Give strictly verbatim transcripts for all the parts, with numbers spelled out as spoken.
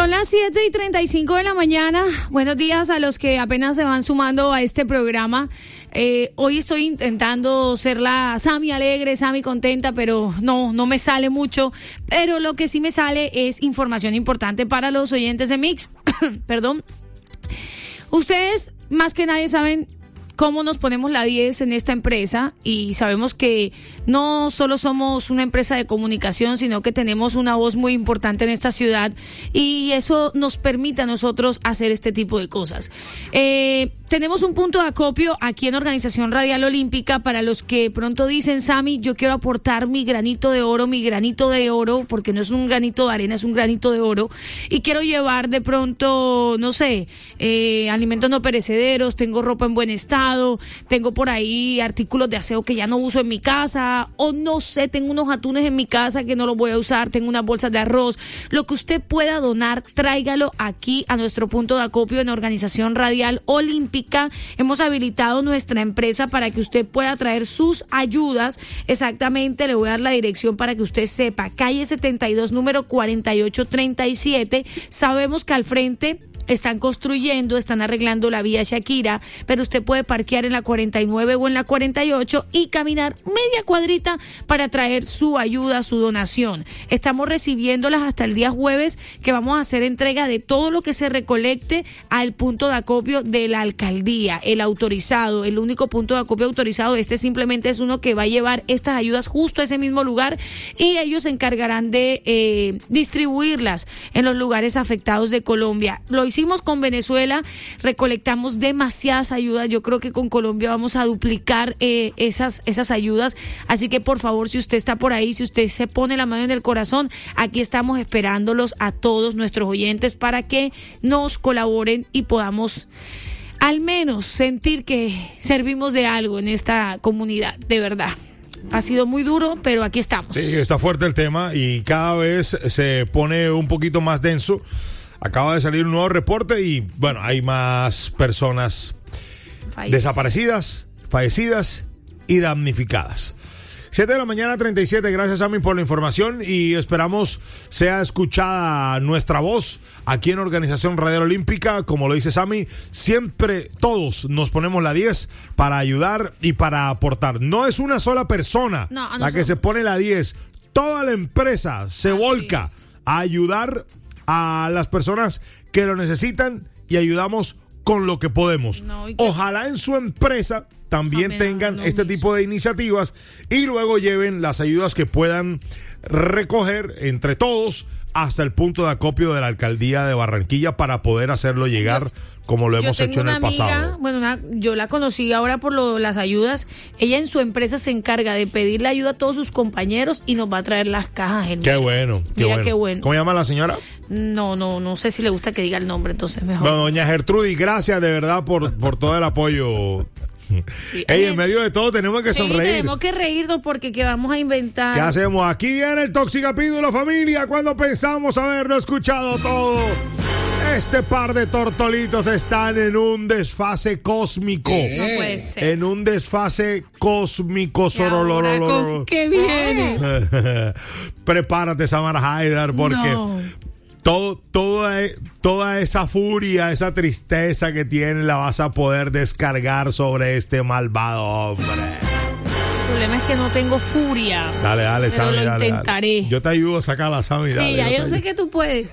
Son las siete y treinta y cinco de la mañana. Buenos días a los que apenas se van sumando a este programa. Eh, hoy estoy intentando ser la Sammy alegre, Sammy contenta, pero no, no me sale mucho. Pero lo que sí me sale es información importante para los oyentes de Mix. Perdón. Ustedes más que nadie saben cómo nos ponemos la diez en esta empresa, y sabemos que no solo somos una empresa de comunicación, sino que tenemos una voz muy importante en esta ciudad, y eso nos permite a nosotros hacer este tipo de cosas. Eh, tenemos un punto de acopio aquí en Organización Radial Olímpica para los que pronto dicen: Sammy, yo quiero aportar mi granito de oro, mi granito de oro, porque no es un granito de arena, es un granito de oro, y quiero llevar de pronto, no sé, eh, alimentos no perecederos, tengo ropa en buen estado, tengo por ahí artículos de aseo que ya no uso en mi casa, o no sé, tengo unos atunes en mi casa que no los voy a usar, tengo unas bolsas de arroz. Lo que usted pueda donar, tráigalo aquí a nuestro punto de acopio en Organización Radial Olímpica. Hemos habilitado nuestra empresa para que usted pueda traer sus ayudas. Exactamente, le voy a dar la dirección para que usted sepa: calle setenta y dos, número cuarenta y ocho treinta y siete. Sabemos que al frente están construyendo, están arreglando la vía Shakira, pero usted puede parquear en la cuarenta y nueve o en la cuarenta y ocho y caminar media cuadrita para traer su ayuda, su donación. Estamos recibiéndolas hasta el día jueves, que vamos a hacer entrega de todo lo que se recolecte al punto de acopio de la alcaldía, el autorizado, el único punto de acopio autorizado. Este simplemente es uno que va a llevar estas ayudas justo a ese mismo lugar, y ellos se encargarán de eh, distribuirlas en los lugares afectados de Colombia. Lo hicimos con Venezuela, recolectamos demasiadas ayudas. Yo creo que con Colombia vamos a duplicar eh, esas, esas ayudas. Así que por favor, si usted está por ahí, si usted se pone la mano en el corazón, aquí estamos esperándolos a todos nuestros oyentes para que nos colaboren y podamos al menos sentir que servimos de algo en esta comunidad, de verdad. Ha sido muy duro, pero aquí estamos. Sí, está fuerte el tema y cada vez se pone un poquito más denso. Acaba de salir un nuevo reporte y, bueno, hay más personas fallecidas, desaparecidas, fallecidas y damnificadas. siete de la mañana, treinta y siete. Gracias, Sammy, por la información, y esperamos sea escuchada nuestra voz aquí en Organización Radial Olímpica. Como lo dice Sammy, siempre todos nos ponemos la diez para ayudar y para aportar. No es una sola persona no, la que se pone la diez. Toda la empresa se Así volca es. a ayudar a las personas que lo necesitan, y ayudamos con lo que podemos. No, que... Ojalá en su empresa también Amén, tengan no este mismo. tipo de iniciativas, y luego lleven las ayudas que puedan recoger entre todos hasta el punto de acopio de la alcaldía de Barranquilla para poder hacerlo llegar yo, como lo hemos hecho en el amiga, pasado. Bueno, una, yo la conocí ahora por lo, las ayudas. Ella en su empresa se encarga de pedirle ayuda a todos sus compañeros y nos va a traer las cajas. En qué bueno, qué Mira bueno. qué bueno. ¿Cómo llama la señora? No, no, no sé si le gusta que diga el nombre, entonces mejor. No, doña Gertrudis, gracias de verdad por, por todo el apoyo. Sí, Ey, en medio de todo tenemos que sí, sonreír. Tenemos que reírnos porque ¿qué vamos a inventar? ¿Qué hacemos? Aquí viene el Toxicapídulo, familia, cuando pensamos haberlo escuchado todo. Este par de tortolitos están en un desfase cósmico. No puede ser. En un desfase cósmico. Sorololololo. ¿Qué vienes? Prepárate, Samara Haidar, porque... No. Todo, toda, toda esa furia, esa tristeza que tiene la vas a poder descargar sobre este malvado hombre. El problema es que no tengo furia. Dale, dale, pero Sammy, lo dale, intentaré. Dale. Yo te ayudo a sacarla, Sammy. Sí, dale, ya yo, yo sé ayudo. que tú puedes.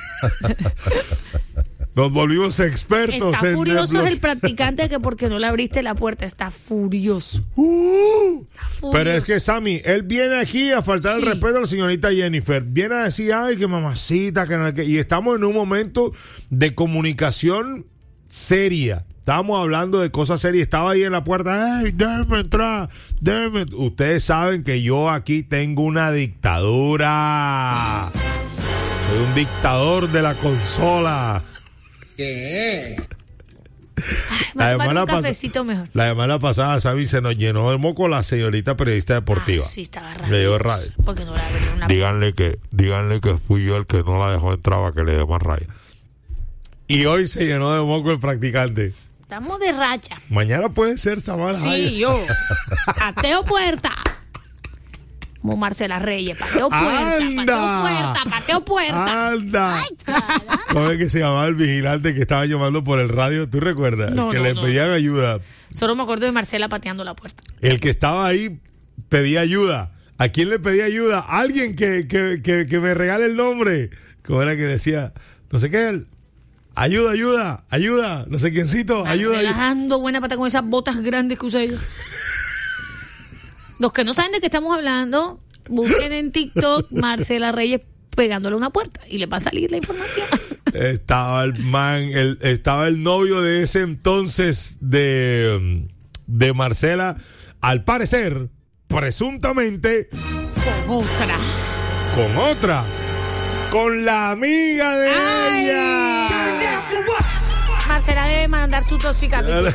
Nos volvimos expertos. Está en furioso el el practicante que porque no le abriste la puerta. Está furioso. Uh, está furioso. Pero es que, Sammy, él viene aquí a faltar sí. el respeto a la señorita Jennifer. Viene a decir, ay, que mamacita, que no, que... y estamos en un momento de comunicación seria. Estábamos hablando de cosas serias. Estaba ahí en la puerta, ay, déjeme entrar, déjeme. Ustedes saben que yo aquí tengo una dictadura. Soy un dictador de la consola. ¿Qué? Ay, la, semana un cafecito pas- mejor. la semana pasada, Sammy, se nos llenó de moco la señorita periodista deportiva. Ah, sí, estaba raro. Le dio rabia. Porque no la abrió una... díganle que, díganle que fui yo el que no la dejó entrar para que le dé más rabia. Y hoy se llenó de moco el practicante. Estamos de racha. Mañana puede ser Samara. Sí, yo. Ateo puerta. Como Marcela Reyes, pateo puerta, ¡Anda! pateo puerta, pateo puerta. ¡Anda! ¿Cómo es que se llamaba el vigilante que estaba llamando por el radio? ¿Tú recuerdas? No, que no, le no. pedían ayuda. Solo me acuerdo de Marcela pateando la puerta. El que estaba ahí pedía ayuda. ¿A quién le pedía ayuda? Alguien que, que, que, que me regale el nombre. ¿Cómo era que decía? No sé qué. Ayuda, ayuda, ayuda. No sé quiéncito, ayuda. Marcela ayuda. dando buena pata con esas botas grandes que usa ella. Los que no saben de qué estamos hablando, busquen en TikTok Marcela Reyes pegándole a una puerta y les va a salir la información. Estaba el man, el, estaba el novio de ese entonces de, de Marcela, al parecer, presuntamente, Con otra. con otra, con la amiga de Ay. ella. Marcela debe mandar su toxicapítulo.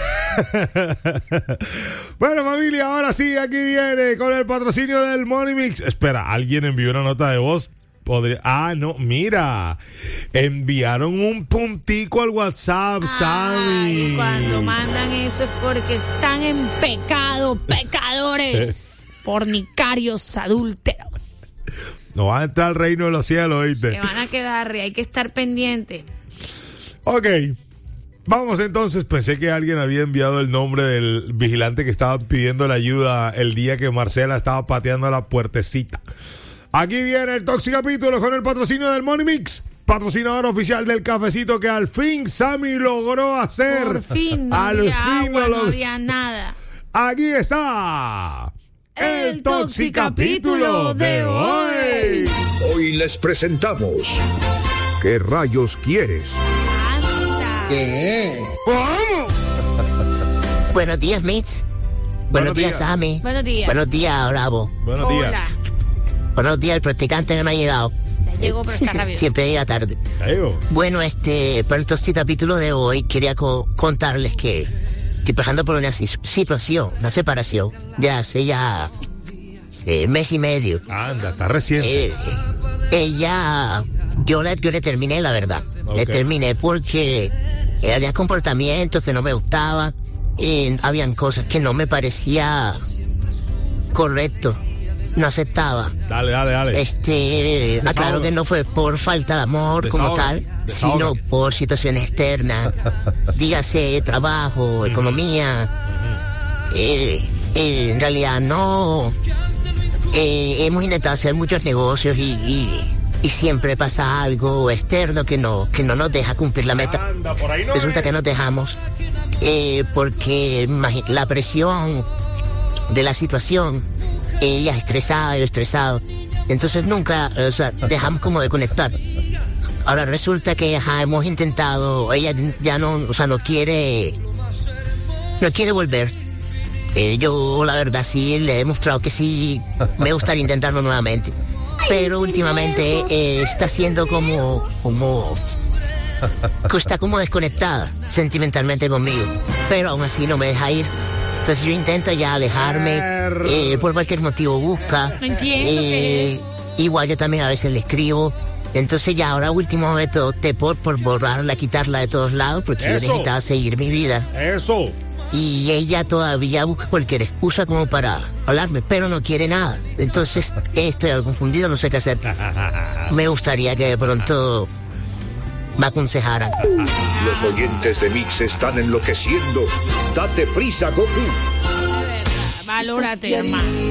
Bueno, familia, ahora sí, aquí viene con el patrocinio del Money Mix. Espera, alguien envió una nota de voz. Podría... Ah, no, mira. Enviaron un puntico al WhatsApp, Sammy. Ay, cuando mandan eso es porque están en pecado, pecadores, fornicarios, adúlteros. No van a entrar al reino de los cielos, Se ¿oíste? van a quedar, hay que estar pendiente. Ok. Vamos entonces, pensé que alguien había enviado el nombre del vigilante que estaba pidiendo la ayuda el día que Marcela estaba pateando la puertecita. Aquí viene el Toxicapítulo con el patrocinio del Money Mix, patrocinador oficial del cafecito que al fin Sammy logró hacer. Por fin, no al había fin agua, lo no logró. había nada. Aquí está El Toxicapítulo de hoy. Hoy les presentamos ¿Qué rayos quieres? Anda. ¡Vamos! Buenos días, Mitch. Buenos, Buenos días, días. Sammy. Buenos días. Buenos días, Bravo. Buenos días. Hola. Buenos días, el practicante que no ha llegado. Ya llegó, pero está rápido. Siempre llega tarde. Caigo. Bueno, este, para el capítulo de hoy, quería co- contarles que estoy pasando por una si- situación, una separación, de hace ya eh, mes y medio. Anda, está reciente. Eh, ella, yo le, yo le terminé, la verdad. Ok. Le terminé porque eh, había comportamientos que no me gustaban, y habían cosas que no me parecía correcto, no aceptaba. Dale, dale, dale. Este, Desahoga. aclaro que no fue por falta de amor como Desahoga. tal, Desahoga. sino por situaciones externas, dígase trabajo, economía. Eh, eh, en realidad no. Eh, hemos intentado hacer muchos negocios y, y, y siempre pasa algo externo que no, que no nos deja cumplir la meta. Anda, por ahí no Resulta es. que nos dejamos eh, porque imagi- la presión de la situación, ella estresada, yo estresado, entonces nunca, o sea, dejamos como de conectar. Ahora resulta que ajá, hemos intentado, ella ya no, o sea, no quiere, no quiere volver. Eh, yo la verdad sí le he demostrado que sí me gustaría intentarlo nuevamente, pero últimamente eh, está siendo como, como que está como desconectada sentimentalmente conmigo, pero aún así no me deja ir. Entonces yo intento ya alejarme, eh, por cualquier motivo busca. No entiendo qué es. Igual yo también a veces le escribo. Entonces ya ahora último método opté por, por borrarla, quitarla de todos lados, porque yo Eso. necesitaba seguir mi vida. Eso. Y ella todavía busca cualquier excusa como para hablarme, pero no quiere nada. Entonces estoy algo confundido, no sé qué hacer. Me gustaría que de pronto me aconsejaran. Los oyentes de Mix están enloqueciendo. Date prisa, Goku. Valórate, hermano.